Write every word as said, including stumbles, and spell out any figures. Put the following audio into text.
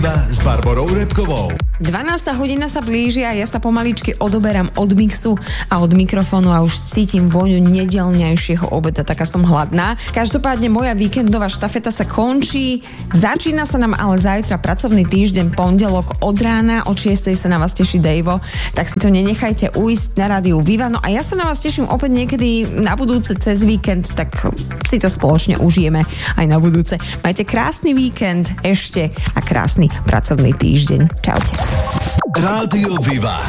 s Barborou Repkovou. dvanásta hodina sa blíži a ja sa pomaličky odoberám od mixu a od mikrofónu a už cítim vôňu nedeľňajšieho obeda, taká som hladná. Každopádne moja víkendová štafeta sa končí, začína sa nám ale zajtra pracovný týždeň, pondelok od rána, od šiestej sa na vás teší Dejvo, tak si to nenechajte ujsť na rádiu Viva. No a ja sa na vás teším opäť niekedy na budúce cez víkend, tak si to spoločne užijeme aj na budúce. Majte krásny víkend ešte a krásny pracovný týždeň. Čaute. Rádio Viva.